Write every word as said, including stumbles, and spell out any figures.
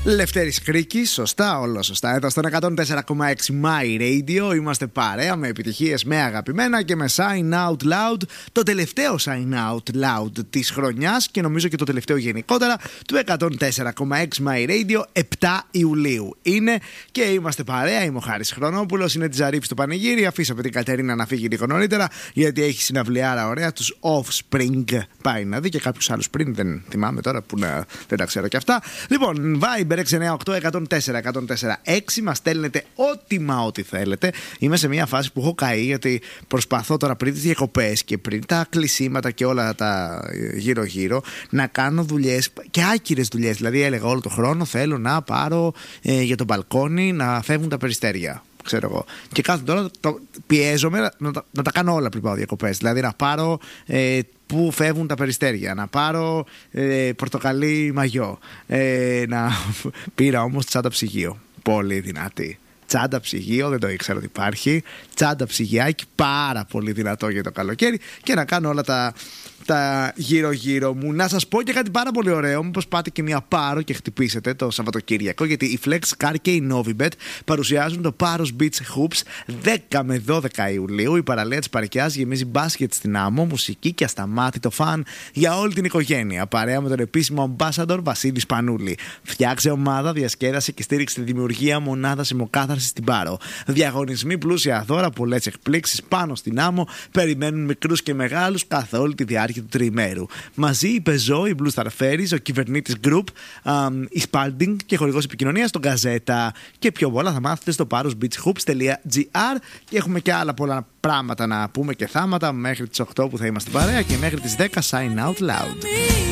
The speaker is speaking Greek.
Λευτέρης Κρίκης, σωστά, όλο σωστά. Εδώ στον εκατόν τέσσερα κόμμα έξι My Radio είμαστε παρέα με επιτυχίες, με αγαπημένα και με Sign Out Loud. Το τελευταίο Sign Out Loud της χρονιάς και νομίζω και το τελευταίο γενικότερα του εκατόν τέσσερα κόμμα έξι My Radio, επτά Ιουλίου είναι και είμαστε παρέα. Είμαι ο Χάρης Χρονόπουλος, είναι τη Ζαρίφη στο πανηγύρι. Αφήσαμε την Κατερίνα να φύγει λίγο νωρίτερα γιατί έχει συναυλιάρα ωραία, τους Offspring. Πάει να δει και κάποιους άλλους πριν, δεν θυμάμαι τώρα που να, δεν τα ξέρω και αυτά. Λοιπόν, Viber έξι εννιά οκτώ εκατόν τέσσερα εκατόν τέσσερα έξι, μας στέλνετε ό,τι μα ό,τι θέλετε. Είμαι σε μια φάση που έχω καεί γιατί προσπαθώ τώρα πριν τις διακοπές και πριν τα κλεισίματα και όλα τα γύρω-γύρω να κάνω δουλειές και άκυρες δουλειές. Δηλαδή έλεγα όλο το χρόνο θέλω να πάρω ε, για το μπαλκόνι να φεύγουν τα περιστέρια. Ξέρω εγώ. Και κάθε τώρα το πιέζομαι να, να, να τα κάνω όλα πριν πάω διακοπές. Δηλαδή να πάρω ε, που φεύγουν τα περιστέρια, να πάρω ε, πορτοκαλί μαγιό. Ε, να... Πήρα όμως τσάντα ψυγείο. Πολύ δυνατή. Τσάντα ψυγείο, δεν το ήξερα ότι υπάρχει. Τσάντα ψυγιάκι, πάρα πολύ δυνατό για το καλοκαίρι. Και να κάνω όλα τα, τα γύρω-γύρω μου. Να σας πω και κάτι πάρα πολύ ωραίο. Μήπως πάτε και μια Πάρο και χτυπήσετε το Σαββατοκύριακο. Γιατί η FlexCar και η Novibet παρουσιάζουν το Paros Beach Hoops δέκα με δώδεκα Ιουλίου. Η παραλία της Παρικιάς γεμίζει μπάσκετ στην άμμο, μουσική και ασταμάτητο φαν για όλη την οικογένεια. Παρέα με τον επίσημο ambassador Βασίλη Σπανούλη. Φτιάξε ομάδα, διασκέδασε και στήριξε τη δημιουργία μονάδας ημοκάθαρσης στην Πάρο. Διαγωνισμοί, πλούσια δώρα, πολλές εκπλήξεις πάνω στην άμμο. Περιμένουν μικρούς και μεγάλους καθ' όλη τη διάρκεια του τριημέρου. Μαζί η Πεζό, η Blue Star Ferries, ο κυβερνήτης Group, η Spalding και χορηγός επικοινωνίας στον Gazeta. Και πιο πολλά θα μάθετε στο parosbeachhoops τελεία gr. Και έχουμε και άλλα πολλά πράγματα να πούμε και θάματα μέχρι τις οκτώ που θα είμαστε παρέα και μέχρι τις δέκα Sign Out Loud.